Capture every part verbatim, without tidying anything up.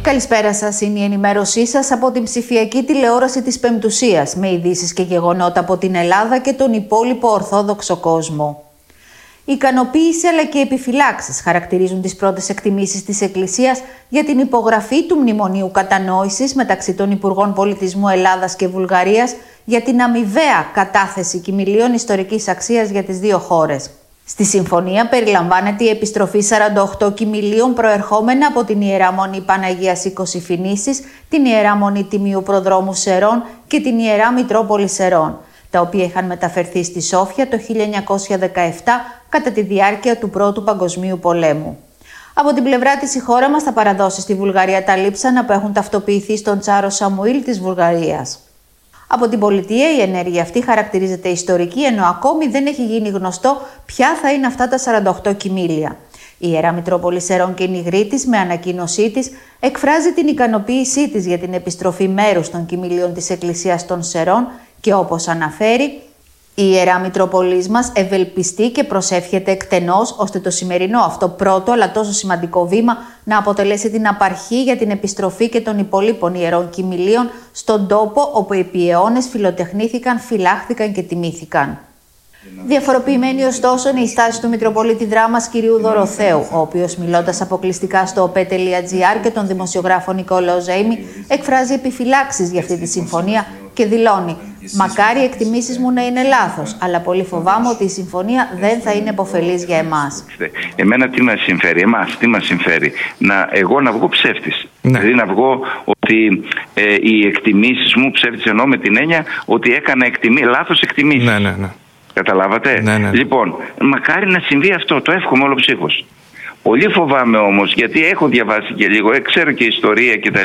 Καλησπέρα σας, είναι η ενημέρωσή σας από την ψηφιακή τηλεόραση της Πεμπτουσίας, με ειδήσεις και γεγονότα από την Ελλάδα και τον υπόλοιπο ορθόδοξο κόσμο. Ικανοποίηση αλλά και επιφυλάξεις χαρακτηρίζουν τις πρώτες εκτιμήσεις της Εκκλησίας για την υπογραφή του Μνημονίου Κατανόησης μεταξύ των Υπουργών Πολιτισμού Ελλάδας και Βουλγαρίας για την αμοιβαία κατάθεση κυμηλίων ιστορικής αξίας για τις δύο χώρες. Στη συμφωνία περιλαμβάνεται η επιστροφή σαράντα οκτώ κυμηλίων προερχόμενα από την Ιερά Μονή Παναγίας είκοσι Φινήσης, την Ιερά Μονή Τιμίου Προδρόμου Σερών και την Ιερά Μητρόπολη Σερών, τα οποία είχαν μεταφερθεί στη Σόφια το χίλια εννιακόσια δεκαεπτά κατά τη διάρκεια του Πρώτου Παγκοσμίου Πολέμου. Από την πλευρά της η χώρα μας θα παραδώσει στη Βουλγαρία τα λείψανα που έχουν ταυτοποιηθεί στον Τσάρο Σαμουήλ της Βουλγαρίας. Από την πολιτεία η ενέργεια αυτή χαρακτηρίζεται ιστορική, ενώ ακόμη δεν έχει γίνει γνωστό ποια θα είναι αυτά τα σαράντα οκτώ κυμήλια. Η Ιερά Μητρόπολη Σερών και Νιγρίτης, με ανακοίνωσή της, εκφράζει την ικανοποίησή της για την επιστροφή μέρους των κυμηλίων της Εκκλησίας των Σερών και, όπως αναφέρει, η Ιερά Μητροπολής μας ευελπιστεί και προσεύχεται εκτενώς ώστε το σημερινό αυτό πρώτο αλλά τόσο σημαντικό βήμα να αποτελέσει την απαρχή για την επιστροφή και των υπολείπων ιερών κυμηλίων στον τόπο όπου επί αιώνες φιλοτεχνήθηκαν, φυλάχθηκαν και τιμήθηκαν. Διαφοροποιημένη ωστόσο είναι η στάση του Μητροπολίτη Δράμας κ. Δωροθέου, ο οποίος, μιλώντας αποκλειστικά στο ο πι τελεία τζι άρ και τον δημοσιογράφο Νικόλαο Ζαΐμη, εκφράζει επιφυλάξεις για αυτή τη συμφωνία και δηλώνει: «Μακάρι οι εκτιμήσεις μου να είναι λάθος, αλλά πολύ φοβάμαι ότι η συμφωνία δεν θα είναι επωφελής για εμάς». Εμένα τι μας συμφέρει, εμάς τι μας συμφέρει, να, εγώ να βγω ψεύτης. Ναι. Δηλαδή να βγω ότι ε, οι εκτιμήσεις μου, ψεύτης εννοώ με την έννοια ότι έκανα εκτιμή, λάθος εκτιμήσεις. Ναι, ναι, ναι. Καταλάβατε. Ναι, ναι. Λοιπόν, μακάρι να συμβεί αυτό, το εύχομαι όλο ψύχος. Πολύ φοβάμαι όμως, γιατί έχω διαβάσει και λίγο, ξέρω και ιστορία κτλ.,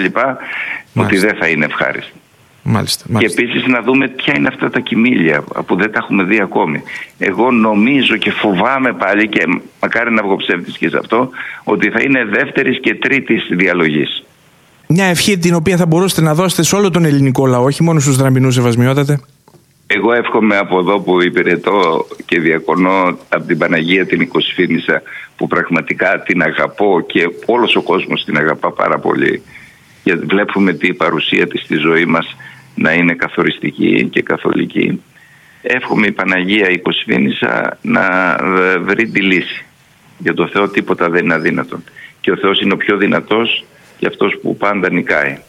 ότι δεν θα είναι ευχάριστη. Μάλιστα, μάλιστα. Και επίσης να δούμε ποια είναι αυτά τα κυμήλια που δεν τα έχουμε δει ακόμη. Εγώ νομίζω και φοβάμαι πάλι, και μακάρι να βγω ψεύτης και σε αυτό, ότι θα είναι δεύτερης και τρίτης διαλογής. Μια ευχή την οποία θα μπορούσατε να δώσετε σε όλο τον ελληνικό λαό, όχι μόνο στους Δραμηνούς, Σεβασμιότατε. Εγώ εύχομαι από εδώ που υπηρετώ και διακονώ από την Παναγία την είκοσι Φίνισσα, που πραγματικά την αγαπώ και όλος ο κόσμος την αγαπά πάρα πολύ, γιατί βλέπουμε τη παρουσία της στη ζωή μας να είναι καθοριστική και καθολική. Εύχομαι η Παναγία είκοσι Φίνισσα να βρει τη λύση. Για το Θεό τίποτα δεν είναι αδύνατο. Και ο Θεός είναι ο πιο δυνατός και αυτός που πάντα νικάει.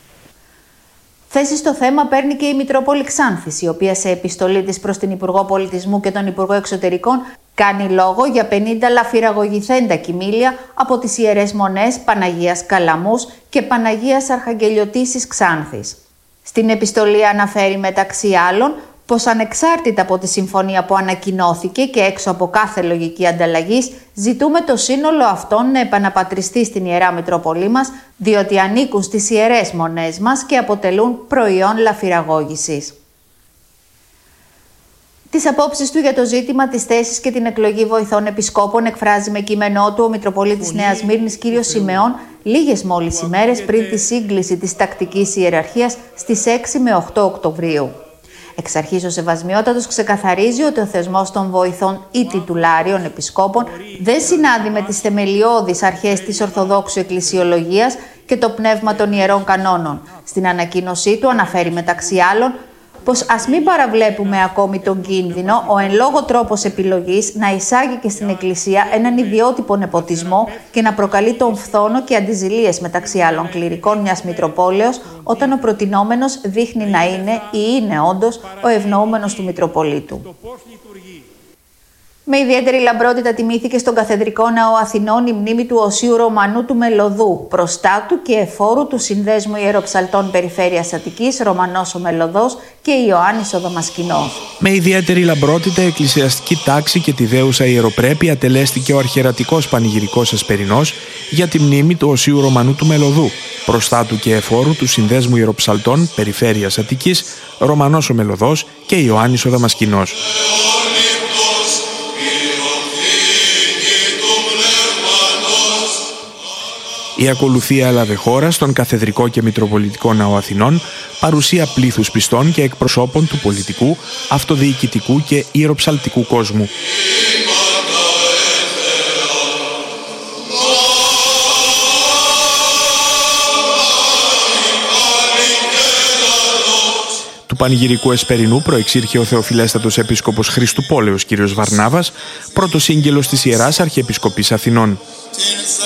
Θέση στο θέμα παίρνει και η Μητρόπολη Ξάνθης, η οποία σε επιστολή της προς την Υπουργό Πολιτισμού και τον Υπουργό Εξωτερικών κάνει λόγο για πενήντα λαφυραγωγηθέντα κυμήλια από τις Ιερές Μονές Παναγίας Καλαμούς και Παναγίας Αρχαγγελιωτήσης Ξάνθης. Στην επιστολή αναφέρει μεταξύ άλλων πως ανεξάρτητα από τη συμφωνία που ανακοινώθηκε και έξω από κάθε λογική ανταλλαγής, ζητούμε το σύνολο αυτών να επαναπατριστεί στην Ιερά Μητρόπολή μας, διότι ανήκουν στις Ιερές Μονές μας και αποτελούν προϊόν λαφυραγώγησης. Τις απόψεις του για το ζήτημα της θέσης και την εκλογή βοηθών επισκόπων εκφράζει με κείμενό του ο Μητροπολίτης Νέας Σμύρνης κ. Σιμεών λίγες μόλις ημέρες πριν τη σύγκληση της τακτικής ιεραρχίας στις έξι με οκτώ Οκτωβρίου. Εξ αρχής ο Σεβασμιότατος ξεκαθαρίζει ότι ο θεσμός των βοηθών ή τιτουλάριων επισκόπων δεν συνάδει με τις θεμελιώδεις αρχές της Ορθοδόξου Εκκλησιολογίας και το πνεύμα των Ιερών Κανόνων. Στην ανακοίνωσή του αναφέρει μεταξύ άλλων πως ας μην παραβλέπουμε ακόμη τον κίνδυνο ο εν λόγω τρόπος επιλογής να εισάγει και στην Εκκλησία έναν ιδιότυπο νεποτισμό και να προκαλεί τον φθόνο και αντιζηλίες μεταξύ άλλων κληρικών μιας Μητροπόλεως, όταν ο προτινόμενος δείχνει να είναι ή είναι όντως ο ευνοούμενος του Μητροπολίτου. Με ιδιαίτερη λαμπρότητα τιμήθηκε στον Καθεδρικό Ναό Αθηνών η μνήμη του Οσίου Ρωμανού του Μελωδού, προστάτου και εφόρου του Συνδέσμου Ιεροψαλτών Περιφέρειας Αττικής, Ρωμανός ο Μελωδός και Ιωάννης ο Δαμασκηνός. Με ιδιαίτερη λαμπρότητα, εκκλησιαστική τάξη και τη δέουσα ιεροπρέπεια τελέστηκε ο αρχιερατικός πανηγυρικός Εσπερινός για τη μνήμη του Οσίου Ρωμανού του Μελωδού, προστάτου και εφόρου του Συνδέσμου Ιεροψαλτών Περιφέρειας Αττικής, Ρωμανός ο Μελωδός και Ιωάννης ο Δαμασκηνός. Η ακολουθία έλαβε χώρα στον Καθεδρικό και Μητροπολιτικό Ναό Αθηνών, παρουσία πλήθους πιστών και εκπροσώπων του πολιτικού, αυτοδιοικητικού και ιεροψαλτικού κόσμου. Πανηγυρικού Εσπερινού προεξήρχε ο Θεοφιλέστατος Επίσκοπος Χριστουπόλεως κ. Βαρνάβας, πρώτος σύγγελος της Ιεράς Αρχιεπισκοπής Αθηνών.